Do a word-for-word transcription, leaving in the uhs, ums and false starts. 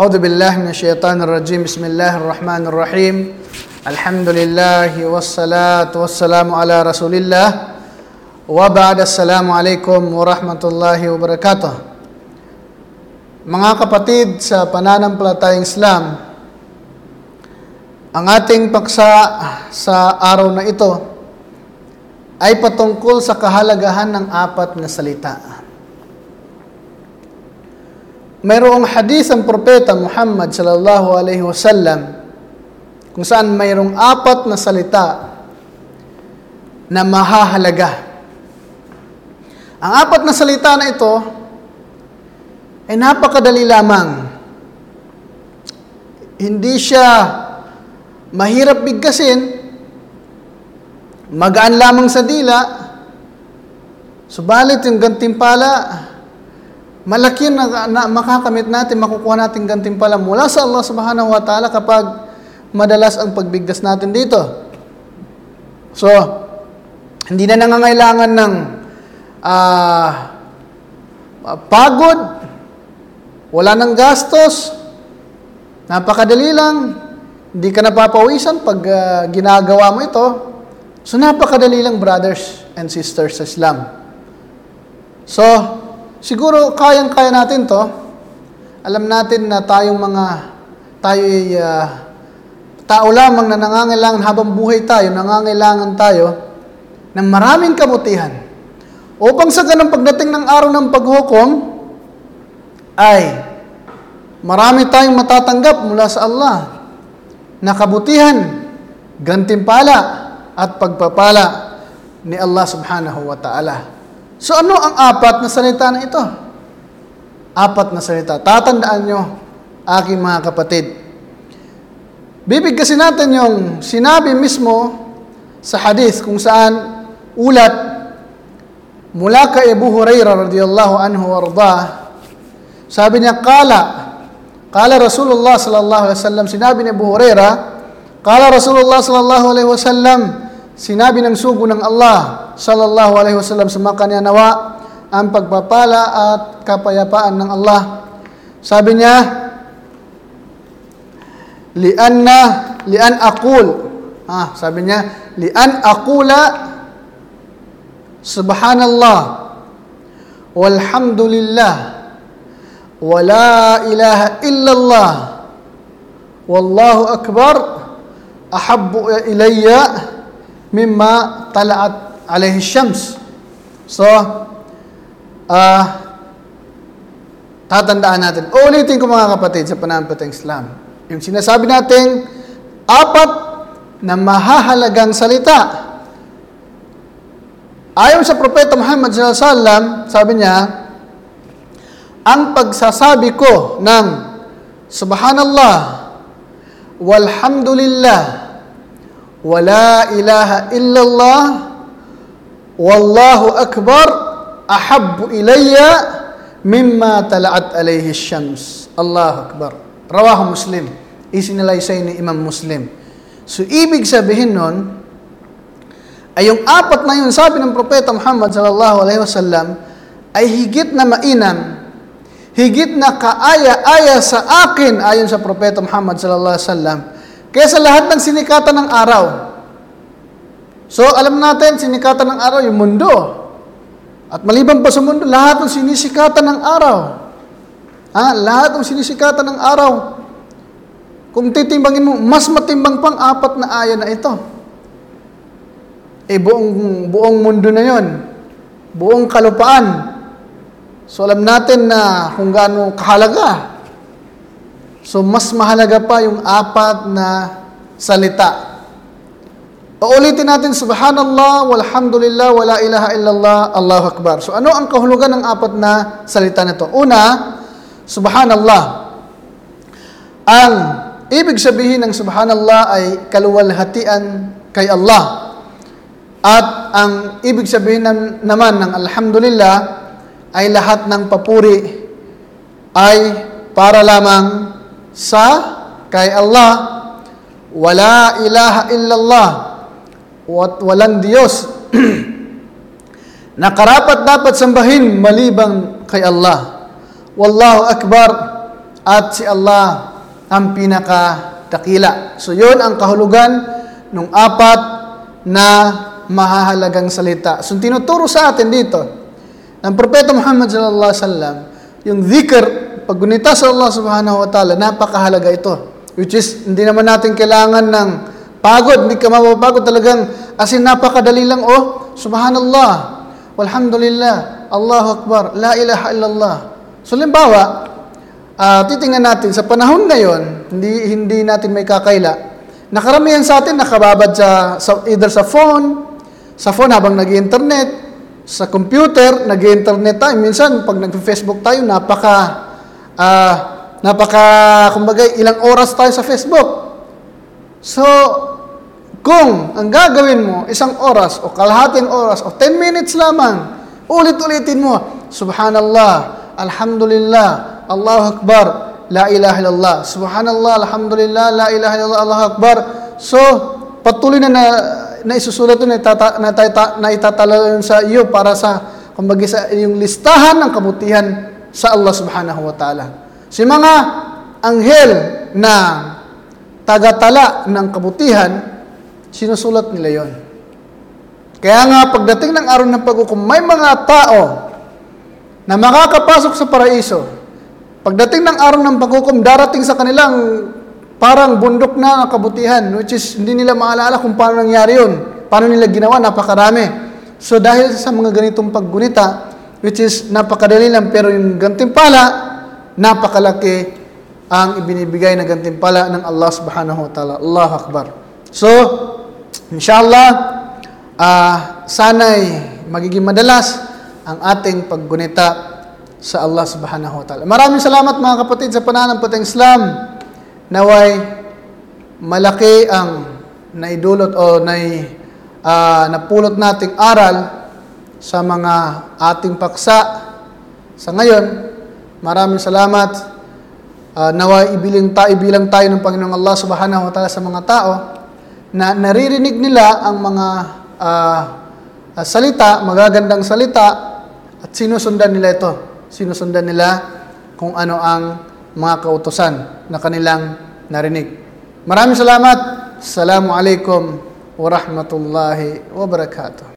أعوذ بالله من الشيطان الرجيم بسم الله الرحمن الرحيم الحمد لله والصلاة والسلام على رسول الله وبعد السلام عليكم ورحمة الله وبركاته. Mga kapatid sa pananampalatayang Islam, ang ating paksa sa araw na ito ay patungkol sa kahalagahan ng apat na salita. Mayroong hadith ang propeta Muhammad sallallahu alaihi wasallam kung saan mayroong apat na salita na mahahalaga. Ang apat na salita na ito ay napakadali lamang. Hindi siya mahirap bigkasin, magaan lamang sa dila, subalit yung gantimpala, malaki na, na makakamit natin, makukuha natin gantimpala mula sa Allah subhanahu wa ta'ala kapag madalas ang pagbigkas natin dito. So, hindi na nangangailangan ng uh, pagod, wala ng gastos, napakadali lang, hindi ka napapawisan pag uh, ginagawa mo ito. So, napakadali lang, brothers and sisters sa Islam. So, siguro kayang-kaya natin to. Alam natin na tayong mga, tayo ay uh, tao lamang na nangangailangan habang buhay tayo, nangangailangan tayo ng maraming kabutihan. Upang sa ganang pagdating ng araw ng paghukom, ay marami tayong matatanggap mula sa Allah na kabutihan, gantimpala at pagpapala ni Allah subhanahu wa ta'ala. So ano ang apat na salita na ito? Apat na salita. Tatandaan nyo, aking mga kapatid. Bibigkasin natin yung sinabi mismo sa hadith kung saan ulat mula kay Abu Hurairah radhiyallahu anhu warda. Sabi niya, Kala, Kala Rasulullah sallallahu alaihi wasallam, sinabi ni Abu Hurairah, Kala Rasulullah sallallahu alaihi wasallam, sinabi ng sugo ng Allah sallallahu alaihi wasallam sa mga kanya nawa ang pagpapala at kapayapaan ng Allah. Sabi niya, lianna lian aqul ah sabi niya lian aqula subhanallah walhamdulillah wala ilaha illallah wallahu akbar ahabbu ilayya mimma tala'at alayhi syams. So, uh, tatandaan natin. Ulitin ko mga kapatid sa pananampalatayang Islam. Yung sinasabi natin, apat na mahahalagang salita. Ayon sa propeta Muhammad sallallahu alaihi wasallam, sabi niya, ang pagsasabi ko ng subhanallah, walhamdulillah, wala ilaha illallah, wallahu akbar, ahabbu ilayya mimma tala'at alayhi syams. Allahu akbar. Rawahu Muslim. Isinalaysay ni Imam Muslim. So, ibig sabihin nun, ay yung apat na yun, sabi ng propeta Muhammad sallallahu alaihi wasallam, ay higit na mainam, higit na kaaya-aya sa akin, ayon sa propeta Muhammad sallallahu alaihi wasallam, kaysa lahat ng sinikatan ng araw. So, alam natin, sinikatan ng araw yung mundo. At maliban pa sa mundo, lahat ng sinisikatan ng araw. Ha? Lahat ng sinisikatan ng araw. Kung titimbangin mo, mas matimbang pang apat na aya na ito. Eh, buong, buong mundo na yon, buong kalupaan. So, alam natin na kung gaano kahalaga. So, mas mahalaga pa yung apat na salita. Paulitin natin, subhanallah, walhamdulillah, wala ilaha illallah, Allahu akbar. So, ano ang kahulugan ng apat na salita nito? Una, subhanallah. Ang ibig sabihin ng subhanallah ay kaluwalhatian kay Allah. At ang ibig sabihin naman ng alhamdulillah ay lahat ng papuri ay para lamang sa kay Allah. Wala ilaha illallah, at walang Diyos na karapat dapat sambahin malibang kay Allah. Wallahu akbar, at si Allah ang pinakadakila. So yun ang kahulugan ng apat na mahahalagang salita. So tinuturo sa atin dito ng Propeta Muhammad sallallahu alaihi wasallam yung dhikr, paggunita sa Allah subhanahu wa ta'ala, napakahalaga ito. Which is, hindi naman natin kailangan ng pagod, hindi ka mapapagod talagang, as in napakadali lang, oh, subhanallah, walhamdulillah, Allahu Akbar, la ilaha illallah. So, limbawa, uh, titingnan natin, sa panahon ngayon, hindi, hindi natin may kakaila, nakaramihan sa atin nakababad sa, sa either sa phone, sa phone habang nag-internet, sa computer, nag-internet tayo. Minsan, pag nag-Facebook tayo, napaka, uh, napaka, kumbaga, ilang oras tayo sa Facebook. So, kung ang gagawin mo, isang oras, o kalahating oras, o ten minutes lamang, ulit-ulitin mo, Subhanallah, Alhamdulillah, Allahu Akbar, La ilaha illallah, Subhanallah, Alhamdulillah, La ilaha illallah, Allahu Akbar. So, patuloy na na, na isusulat ito, na, itata, na, itata, na itatala sa iyo para sa, kumbaga, sa yung listahan ng kabutihan sa Allah subhanahu wa ta'ala. Si mga anghel na tagatala ng kabutihan, sinusulat nila yon. Kaya nga, pagdating ng araw ng paghukom, may mga tao na makakapasok sa paraiso. Pagdating ng araw ng paghukom, darating sa kanilang parang bundok na kabutihan, which is hindi nila maalala kung paano nangyari yun. Paano nila ginawa, napakarami. So dahil sa mga ganitong paggunita, which is napakadali lang, pero yung gantimpala, napakalaki ang ibinibigay na gantimpala ng Allah subhanahu wa ta'ala. Allahu Akbar. So, inshallah, uh, sana'y magiging madalas ang ating paggunita sa Allah subhanahu wa ta'ala. Maraming salamat mga kapatid sa pananampalatayang Islam. Naway malaki ang naidulot o nai, uh, napulot nating aral sa mga ating paksa sa ngayon. Maraming salamat. Uh, naway ibilang tayo, ibilang tayo ng Panginoong Allah subhanahu wa ta'ala sa mga tao na naririnig nila ang mga uh, uh, salita, magagandang salita, at sinusundan nila ito. Sinusundan nila kung ano ang mga kautusan na kanilang narinig. Maraming salamat. Assalamualaikum warahmatullahi wabarakatuh.